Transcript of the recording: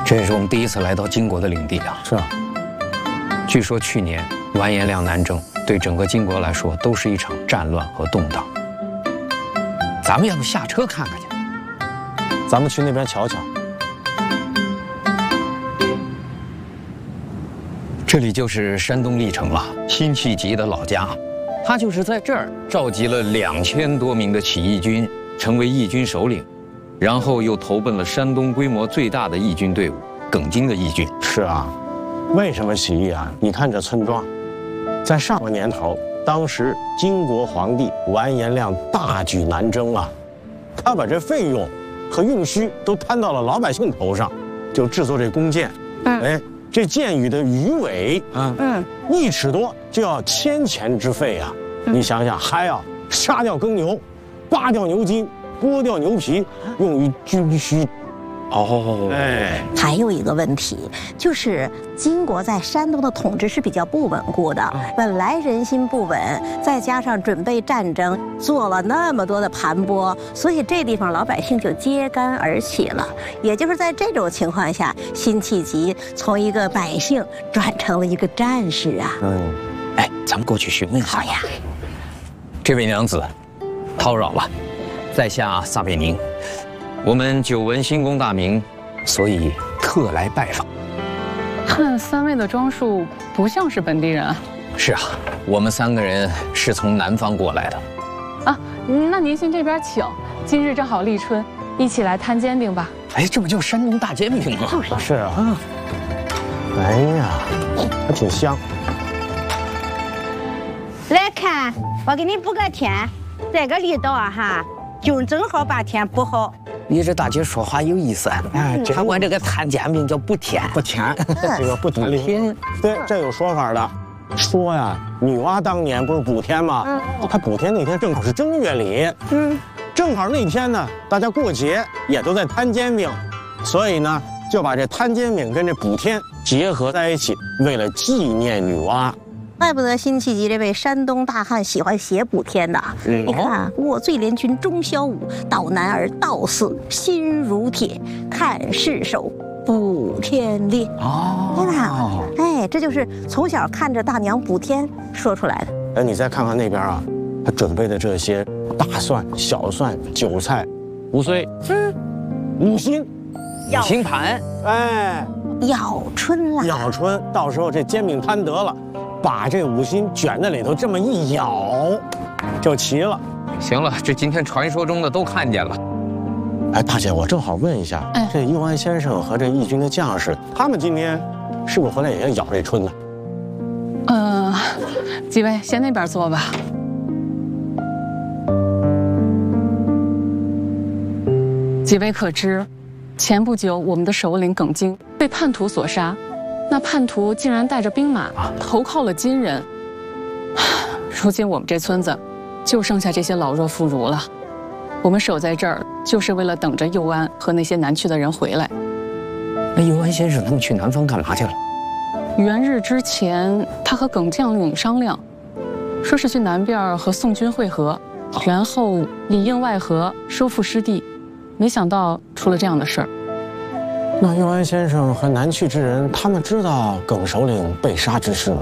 这也是我们第一次来到金国的领地啊。 是啊， 据说去年完颜亮南征对整个金国来说都是一场战乱和动荡。咱们要不下车看看去？ 咱们去那边瞧瞧。 这里就是山东历城了，辛弃疾的老家。他就是在这儿召集了2000多名的起义军，成为义军首领，然后又投奔了山东规模最大的义军队伍——耿京的义军。 是啊，为什么起义啊？你看这村庄，在上个年头，当时金国皇帝完颜亮大举南征啊，他把这费用和用需都摊到了老百姓头上，就制作这弓箭。哎，这箭羽的鱼尾，1尺多就要1000钱之费啊！你想想，还要杀掉耕牛，扒掉牛筋，剥掉牛皮，用于军需。 哦， 哎， 还有一个问题，就是金国在山东的统治是比较不稳固的，本来人心不稳，再加上准备战争，做了那么多的盘剥，所以这地方老百姓就揭竿而起了。也就是在这种情况下，辛弃疾从一个百姓转成了一个战士啊。 哎，咱们过去询问一下。 好呀。 这位娘子，叨扰了，在下撒贝宁。我们久闻新公大名，所以特来拜访。 看三位的装束，不像是本地人啊。 是啊，我们3个人是从南方过来的。 啊，那您先这边请。今日正好立春，一起来摊煎饼吧。 哎，这不就山东大煎饼吗？ 是啊。哎呀，还挺香。 来看，我给你补个天，这个力道啊哈，就正好把天补好。 你这大姐说话有意思，哎，看我这个摊煎饼叫补天， 补天，这个补天，对，这有说法的。说呀，女娲当年不是补天吗？她补天那天正好是正月里，正好那天呢，大家过节也都在摊煎饼，所以呢，就把这摊煎饼跟这补天结合在一起，为了纪念女娲。 怪不得辛弃疾这位山东大汉喜欢写补天呐！你看，我醉连军中宵午，到南而道寺心如铁，看世手补天烈。对吧？哎，这就是从小看着大娘补天说出来的。 哎，你再看看那边啊，他准备的这些大蒜、小蒜、韭菜、莴笋，五辛盘， 哎， 咬春啦！ 咬春，到时候这煎饼摊得了。把这5辛卷在里头，这么一咬，就齐了。 行了，这今天传说中的都看见了。 哎，大姐，我正好问一下，这右安先生和这义军的将士，他们今天是不是回来也要咬这春呢？ 几位先那边坐吧。几位可知，前不久我们的首领耿京被叛徒所杀。那叛徒竟然带着兵马投靠了金人，如今我们这村子就剩下这些老弱妇孺了。我们守在这儿，就是为了等着右安和那些南去的人回来。 那右安先生他们去南方干嘛去了？ 元日之前，他和耿将领商量，说是去南边和宋军会合，然后里应外合，收复失地。没想到出了这样的事儿。那右安先生和南去之人，他们知道耿首领被杀之事吗？